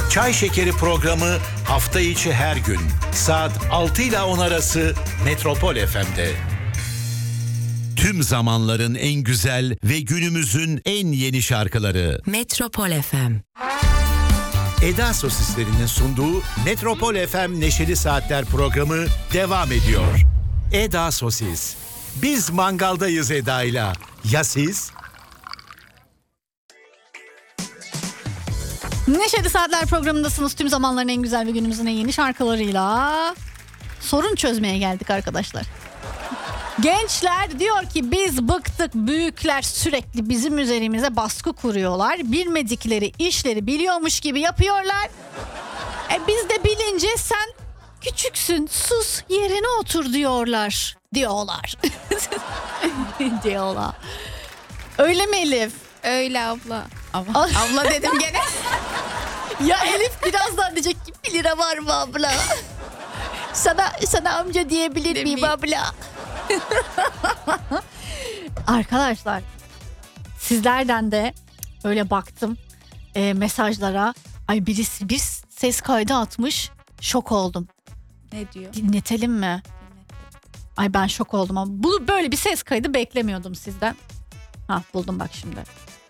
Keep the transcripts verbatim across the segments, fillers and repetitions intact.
Çay Şekeri programı hafta içi her gün saat altı ile on arası Metropol F M'de. Tüm zamanların en güzel ve günümüzün en yeni şarkıları Metropol F M. Eda Sosislerinin sunduğu Metropol F M Neşeli Saatler programı devam ediyor. Eda Sosis. Biz mangaldayız Eda'yla. Ya siz? Neşeli Saatler programındasınız. Tüm zamanların en güzel ve günümüzün en yeni şarkılarıyla sorun çözmeye geldik arkadaşlar. Gençler diyor ki biz bıktık, büyükler sürekli bizim üzerimize baskı kuruyorlar. Bilmedikleri işleri biliyormuş gibi yapıyorlar. E biz de bilince sen küçüksün, sus yerine otur diyorlar. Diyorlar. diyorlar. Öyle mi Elif? Öyle abla. Abla, Ay. abla dedim gene. Ya Elif birazdan diyecek ki bir lira var mı abla? Sana sana amca diyebilir Değil miyim mi? abla? Arkadaşlar sizlerden de öyle baktım e, mesajlara. Ay birisi bir ses kaydı atmış. Şok oldum. Ne diyor? Dinletelim mi? Ay ben şok oldum ama bu böyle bir ses kaydı beklemiyordum sizden. Ha buldum bak şimdi.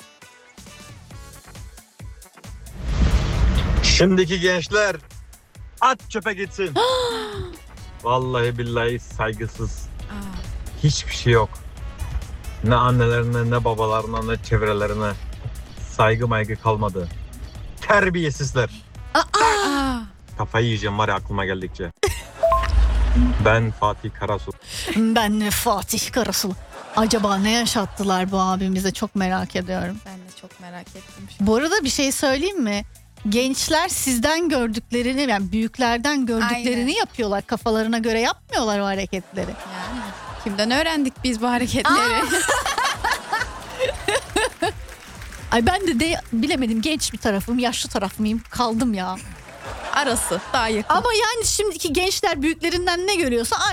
Şimdiki gençler at çöpe gitsin. Vallahi billahi saygısız. Aa, Hiçbir şey yok. Ne annelerine ne babalarına ne çevrelerine saygı maygı kalmadı. Terbiyesizler. aa. Kafayı yiyeceğim var ya aklıma geldikçe. Ben Fatih Karasu. Ben de Fatih Karasul. Acaba ne yaşattılar bu abimize çok merak ediyorum. Ben de çok merak ettim. Şu Bu arada bir şey söyleyeyim mi? Gençler sizden gördüklerini yani büyüklerden gördüklerini Aynen. yapıyorlar. Kafalarına göre yapmıyorlar o hareketleri. yani. Kimden öğrendik biz bu hareketleri? Ay ben de, de bilemedim genç bir tarafım, yaşlı tarafım kaldım ya. Arası daha yakın. Ama yani şimdiki gençler büyüklerinden ne görüyorsa